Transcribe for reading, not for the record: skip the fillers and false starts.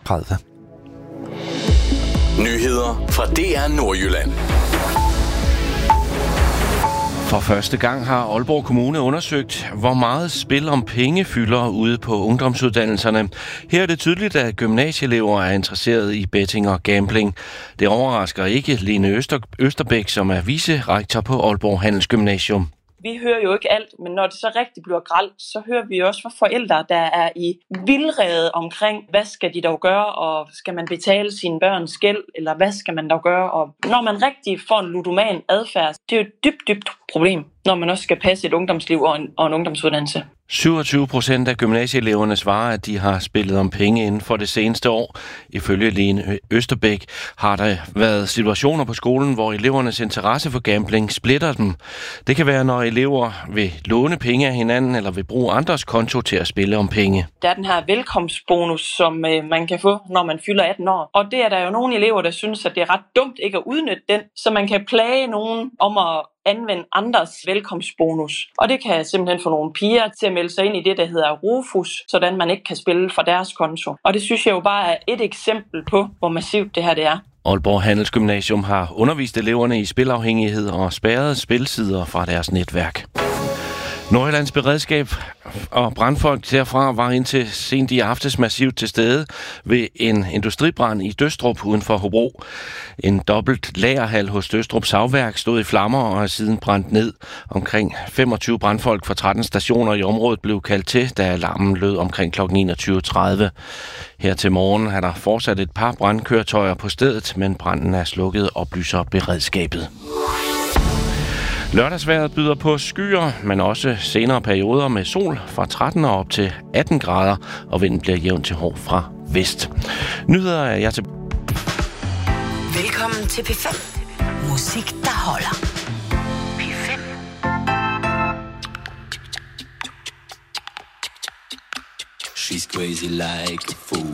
30. Nyheder fra DR Nordjylland. For første gang har Aalborg Kommune undersøgt, hvor meget spil om penge fylder ude på ungdomsuddannelserne. Her er det tydeligt, at gymnasieelever er interesseret i betting og gambling. Det overrasker ikke Lene Østerbæk, som er vicerektor på Aalborg Handelsgymnasium. Vi hører jo ikke alt, men når det så rigtig bliver grelt, så hører vi også fra forældre, der er i vildrede omkring, hvad skal de dog gøre, og skal man betale sine børns gæld, eller hvad skal man dog gøre? Og når man rigtig får en ludoman adfærd, det er jo et dybt problem, når man også skal passe et ungdomsliv og en ungdomsuddannelse. 27% af gymnasieeleverne svarer, at de har spillet om penge inden for det seneste år. Ifølge Lene Østerbæk har der været situationer på skolen, hvor elevernes interesse for gambling splitter dem. Det kan være, når elever vil låne penge af hinanden eller vil bruge andres konto til at spille om penge. Der er den her velkomstbonus, som man kan få, når man fylder 18 år. Og det er der jo nogle elever, der synes, at det er ret dumt ikke at udnytte den, så man kan plage nogen om at anvende andres velkomstbonus. Og det kan simpelthen få nogle piger til at melde sig ind i det, der hedder Rufus, sådan man ikke kan spille fra deres konto. Og det synes jeg jo bare er et eksempel på, hvor massivt det her det er. Aalborg Handelsgymnasium har undervist eleverne i spilafhængighed og spærret spilsider fra deres netværk. Nordjyllands beredskab og brandfolk derfra var indtil sent i aftes massivt til stede ved en industribrand i Døstrup uden for Hobro. En dobbelt lagerhal hos Døstrup Savværk stod i flammer og er siden brændt ned. Omkring 25 brandfolk fra 13 stationer i området blev kaldt til, da alarmen lød omkring kl. 21.30. Her til morgen er der fortsat et par brandkøretøjer på stedet, men branden er slukket, oplyser beredskabet. Lørdagsvejret byder på skyer, men også senere perioder med sol fra 13 og op til 18 grader, og vinden bliver jævn til hård fra vest. Nyheder er jeg til. Velkommen til P5. Musik, der holder. P5. She's crazy like a fool.